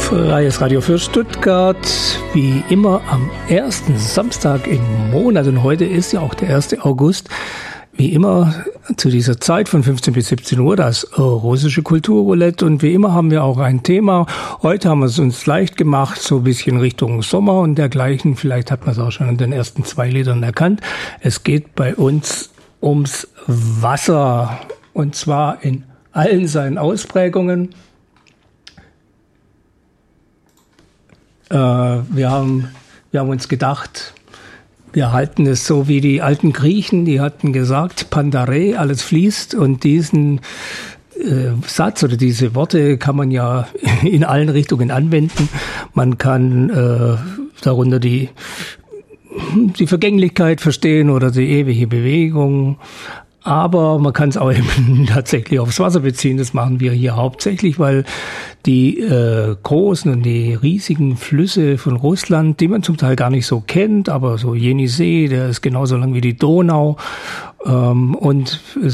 Freies Radio für Stuttgart, wie immer am ersten Samstag im Monat. Und heute ist ja auch der 1. August. Wie immer zu dieser Zeit von 15 bis 17 Uhr das russische Kulturroulette. Und wie immer haben wir auch ein Thema. Heute haben wir es uns leicht gemacht, so ein bisschen Richtung Sommer und dergleichen. Vielleicht hat man es auch schon an den ersten 2 Liedern erkannt. Es geht bei uns ums Wasser. Und zwar in allen seinen Ausprägungen. Wir haben uns gedacht, wir halten es so wie die alten Griechen, die hatten gesagt, Pandare, alles fließt. Und diesen Satz oder diese Worte kann man ja in allen Richtungen anwenden. Man kann darunter die Vergänglichkeit verstehen oder die ewige Bewegung. Aber man kann es auch eben tatsächlich aufs Wasser beziehen. Das machen wir hier hauptsächlich, weil die großen und die riesigen Flüsse von Russland, die man zum Teil gar nicht so kennt, aber so Jenisej, der ist genauso lang wie die Donau. Und